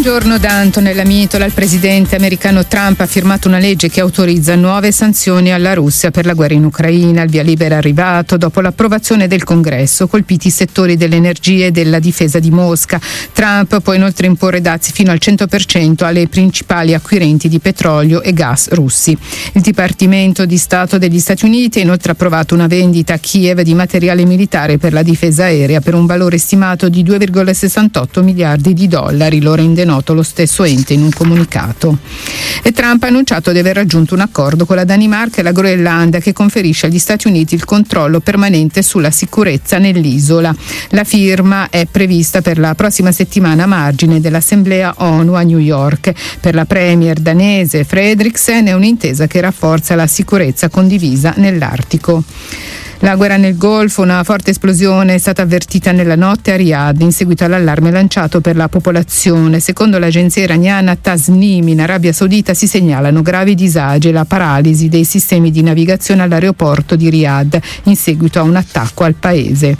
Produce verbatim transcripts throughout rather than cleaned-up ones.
Buongiorno da Antonella Mitola. Il presidente americano Trump ha firmato una legge che autorizza nuove sanzioni alla Russia per la guerra in Ucraina. Il via libera è arrivato dopo l'approvazione del Congresso, colpiti i settori dell'energia e della difesa di Mosca. Trump può inoltre imporre dazi fino al cento per cento alle principali acquirenti di petrolio e gas russi. Il Dipartimento di Stato degli Stati Uniti ha inoltre approvato una vendita a Kiev di materiale militare per la difesa aerea per un valore stimato di due virgola sessantotto miliardi di dollari. Lo rende noto lo stesso ente in un comunicato. E Trump ha annunciato di aver raggiunto un accordo con la Danimarca e la Groenlandia che conferisce agli Stati Uniti il controllo permanente sulla sicurezza nell'isola. La firma è prevista per la prossima settimana a margine dell'Assemblea ONU a New York. Per la premier danese Frederiksen è un'intesa che rafforza la sicurezza condivisa nell'Artico. La guerra nel Golfo, una forte esplosione è stata avvertita nella notte a Riyadh in seguito all'allarme lanciato per la popolazione. Secondo l'agenzia iraniana Tasnim, in Arabia Saudita si segnalano gravi disagi e la paralisi dei sistemi di navigazione all'aeroporto di Riyadh in seguito a un attacco al paese.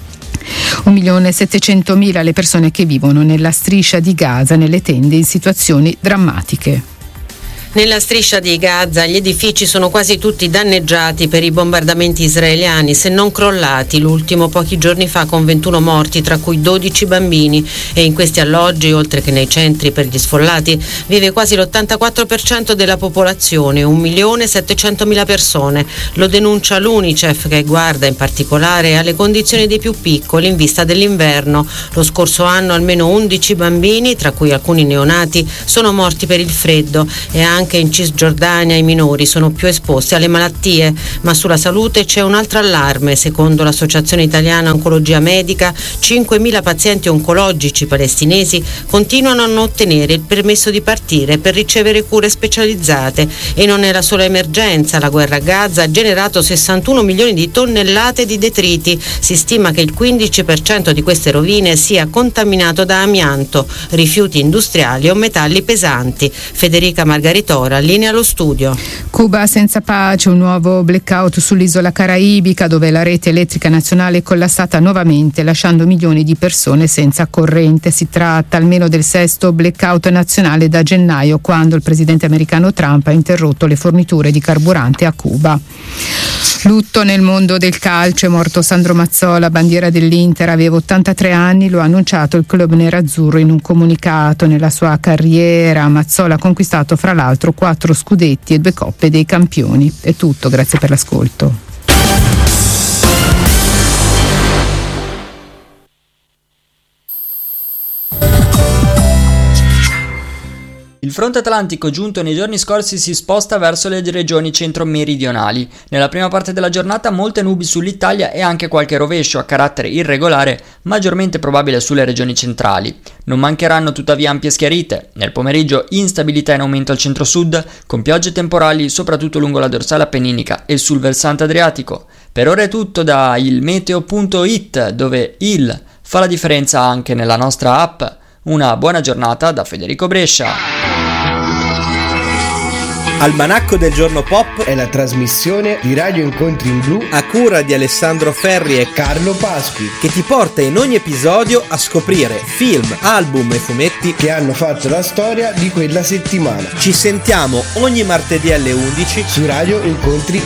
un milione e settecentomila le persone che vivono nella striscia di Gaza nelle tende in situazioni drammatiche. Nella striscia di Gaza gli edifici sono quasi tutti danneggiati per i bombardamenti israeliani, se non crollati, l'ultimo pochi giorni fa con ventuno morti, tra cui dodici bambini, e in questi alloggi, oltre che nei centri per gli sfollati, vive quasi l'ottantaquattro per cento della popolazione, un milione e settecentomila persone. Lo denuncia l'UNICEF, che guarda in particolare alle condizioni dei più piccoli in vista dell'inverno. Lo scorso anno almeno undici bambini, tra cui alcuni neonati, sono morti per il freddo, e anche Anche in Cisgiordania i minori sono più esposti alle malattie, ma sulla salute c'è un altro allarme. Secondo l'Associazione Italiana Oncologia Medica, cinquemila pazienti oncologici palestinesi continuano a non ottenere il permesso di partire per ricevere cure specializzate. E non è la sola emergenza. La guerra a Gaza ha generato sessantuno milioni di tonnellate di detriti. Si stima che il quindici per cento di queste rovine sia contaminato da amianto, rifiuti industriali o metalli pesanti. Federica Margarito, linea allo studio. Cuba senza pace, un nuovo blackout sull'isola caraibica dove la rete elettrica nazionale è collassata nuovamente lasciando milioni di persone senza corrente. Si tratta almeno del sesto blackout nazionale da gennaio, quando il presidente americano Trump ha interrotto le forniture di carburante a Cuba. Lutto nel mondo del calcio, è morto Sandro Mazzola, bandiera dell'Inter, aveva ottantatré anni, lo ha annunciato il club nerazzurro in un comunicato. Nella sua carriera Mazzola ha conquistato fra l'altro quattro scudetti e due coppe dei campioni. È tutto, grazie per l'ascolto. Il fronte atlantico giunto nei giorni scorsi si sposta verso le regioni centro-meridionali. Nella prima parte della giornata molte nubi sull'Italia e anche qualche rovescio a carattere irregolare, maggiormente probabile sulle regioni centrali. Non mancheranno tuttavia ampie schiarite. Nel pomeriggio instabilità in aumento al centro-sud, con piogge temporali soprattutto lungo la dorsale appenninica e sul versante adriatico. Per ora è tutto da il meteo punto it, dove il fa la differenza anche nella nostra app. Una buona giornata da Federico Brescia. Almanacco del giorno pop è la trasmissione di Radio Incontri in Blu a cura di Alessandro Ferri e Carlo Pasqui, che ti porta in ogni episodio a scoprire film, album e fumetti che hanno fatto la storia di quella settimana. Ci sentiamo ogni martedì alle undici su Radio Incontri